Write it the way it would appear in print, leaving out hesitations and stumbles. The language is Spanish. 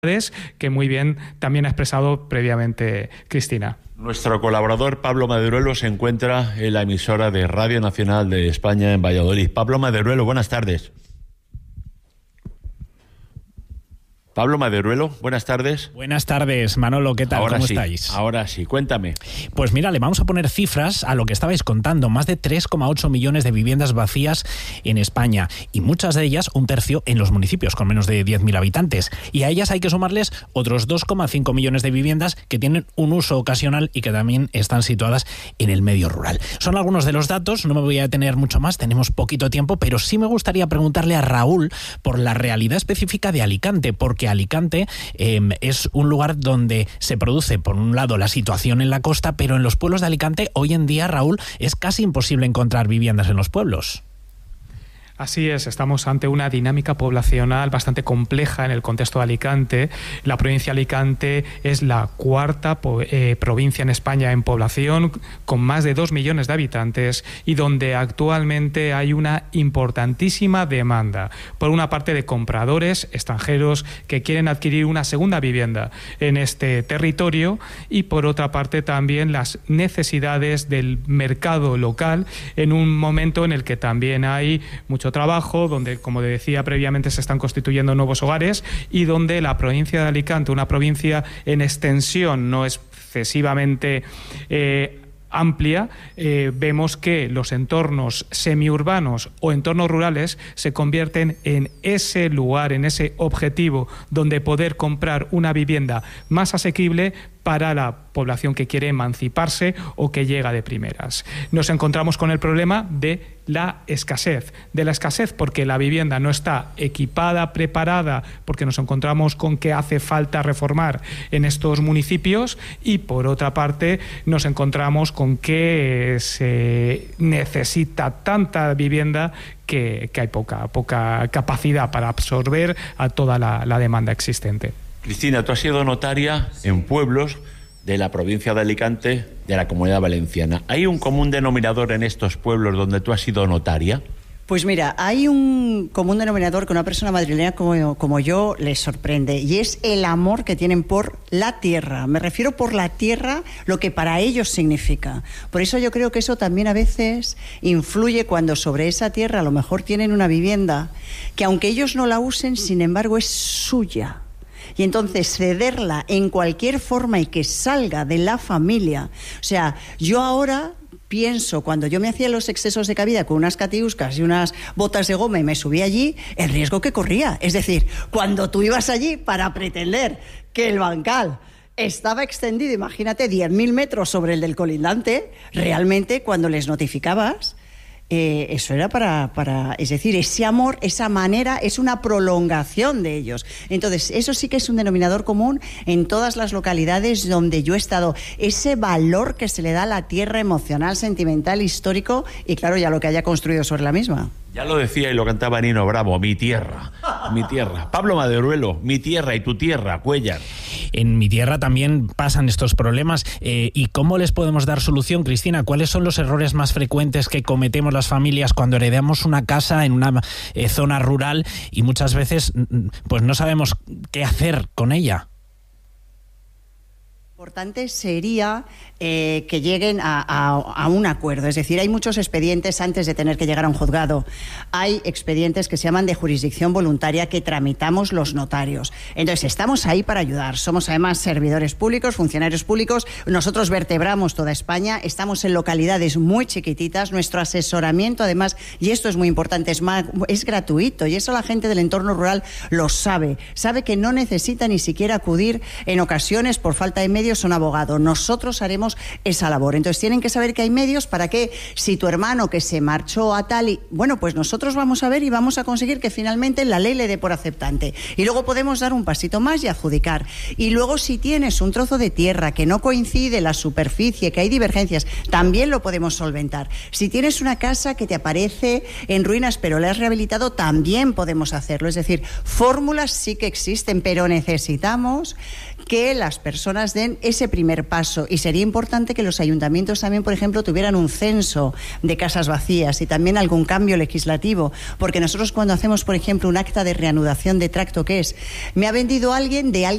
que muy bien también ha expresado previamente Cristina. Nuestro colaborador Pablo Maderuelo se encuentra en la emisora de Radio Nacional de España en Valladolid. Pablo Maderuelo, buenas tardes. Pablo Maderuelo, buenas tardes. Buenas tardes, Manolo, ¿qué tal? ¿Cómo estáis? Ahora sí, cuéntame. Pues mira, le vamos a poner cifras a lo que estabais contando. Más de 3,8 millones de viviendas vacías en España y muchas de ellas, un tercio, en los municipios con menos de 10.000 habitantes. Y a ellas hay que sumarles otros 2,5 millones de viviendas que tienen un uso ocasional y que también están situadas en el medio rural. Son algunos de los datos, no me voy a detener mucho más, tenemos poquito tiempo, pero sí me gustaría preguntarle a Raúl por la realidad específica de Alicante, porque Alicante es un lugar donde se produce, por un lado, la situación en la costa, pero en los pueblos de Alicante, hoy en día, Raúl, es casi imposible encontrar viviendas en los pueblos. Así es, estamos ante una dinámica poblacional bastante compleja en el contexto de Alicante. La provincia de Alicante es la cuarta provincia en España en población, con más de 2 millones de habitantes y donde actualmente hay una importantísima demanda. Por una parte, de compradores extranjeros que quieren adquirir una segunda vivienda en este territorio y por otra parte también las necesidades del mercado local en un momento en el que también hay mucho trabajo, donde, como decía previamente, se están constituyendo nuevos hogares y donde la provincia de Alicante, una provincia en extensión no excesivamente amplia, vemos que los entornos semiurbanos o entornos rurales se convierten en ese lugar, en ese objetivo donde poder comprar una vivienda más asequible para la población que quiere emanciparse o que llega de primeras. Nos encontramos con el problema de la escasez porque la vivienda no está equipada, preparada, porque nos encontramos con que hace falta reformar en estos municipios y por otra parte nos encontramos con que se necesita tanta vivienda que hay poca capacidad para absorber a toda la demanda existente. Cristina, tú has sido notaria en pueblos de la provincia de Alicante, de la Comunidad Valenciana. ¿Hay un común denominador en estos pueblos donde tú has sido notaria? Pues mira, hay un común denominador que una persona madrileña como yo les sorprende, y es el amor que tienen por la tierra. Me refiero por la tierra, lo que para ellos significa. Por eso yo creo que eso también a veces influye cuando sobre esa tierra a lo mejor tienen una vivienda que, aunque ellos no la usen, sin embargo es suya. Y entonces cederla en cualquier forma y que salga de la familia. O sea, yo ahora pienso, cuando yo me hacía los excesos de cabida con unas catiuscas y unas botas de goma y me subí allí, el riesgo que corría. Es decir, cuando tú ibas allí para pretender que el bancal estaba extendido, imagínate, 10.000 metros sobre el del colindante, realmente cuando les notificabas, eso era es decir, ese amor, esa manera, es una prolongación de ellos. Entonces, eso sí que es un denominador común en todas las localidades donde yo he estado. Ese valor que se le da a la tierra emocional, sentimental, histórico y, claro, ya lo que haya construido sobre la misma. Ya lo decía y lo cantaba Nino Bravo, mi tierra, mi tierra. Pablo Maderuelo, mi tierra y tu tierra, Cuéllar. En mi tierra también pasan estos problemas. ¿Y cómo les podemos dar solución, Cristina? ¿Cuáles son los errores más frecuentes que cometemos las familias cuando heredamos una casa en una zona rural y muchas veces pues no sabemos qué hacer con ella? Lo importante sería que lleguen a un acuerdo. Es decir, hay muchos expedientes antes de tener que llegar a un juzgado. Hay expedientes que se llaman de jurisdicción voluntaria que tramitamos los notarios. Entonces, estamos ahí para ayudar. Somos además servidores públicos, funcionarios públicos. Nosotros vertebramos toda España. Estamos en localidades muy chiquititas. Nuestro asesoramiento, además, y esto es muy importante, es gratuito. Y eso la gente del entorno rural lo sabe. Sabe que no necesita ni siquiera acudir en ocasiones por falta de medios a un abogado. Nosotros haremos esa labor. Entonces tienen que saber que hay medios para que, si tu hermano que se marchó a tal y... Bueno, pues nosotros vamos a ver y vamos a conseguir que finalmente la ley le dé por aceptante. Y luego podemos dar un pasito más y adjudicar. Y luego, si tienes un trozo de tierra que no coincide la superficie, que hay divergencias, también lo podemos solventar. Si tienes una casa que te aparece en ruinas pero la has rehabilitado, también podemos hacerlo. Es decir, fórmulas sí que existen, pero necesitamos que las personas den ese primer paso. Y sería importante que los ayuntamientos también, por ejemplo, tuvieran un censo de casas vacías y también algún cambio legislativo, porque nosotros cuando hacemos, por ejemplo, un acta de reanudación de tracto, ¿qué es? Me ha vendido alguien de